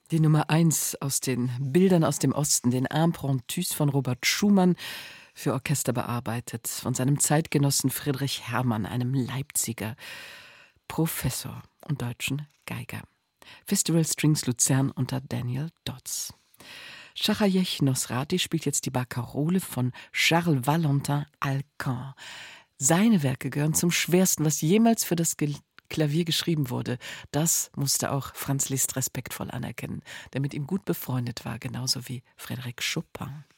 Die Nummer 1 aus den Bildern aus dem Osten, den Impromptus von Robert Schumann, für Orchester bearbeitet, von seinem Zeitgenossen Friedrich Herrmann, einem Leipziger Professor und deutschen Geiger. Festival Strings Luzern unter Daniel Dodds. Schachajech Nosrati spielt jetzt die Barkarole von Charles Valentin Alcan. Seine Werke gehören zum schwersten, was jemals für das Klavier geschrieben wurde. Das musste auch Franz Liszt respektvoll anerkennen, der mit ihm gut befreundet war, genauso wie Frédéric Chopin.